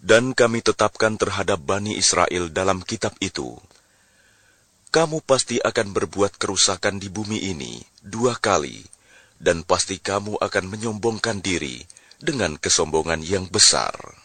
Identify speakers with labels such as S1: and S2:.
S1: Dan kami tetapkan terhadap Bani Israel dalam kitab itu, kamu pasti akan berbuat kerusakan di bumi ini 2 kali, dan pasti kamu akan menyombongkan diri dengan kesombongan yang besar.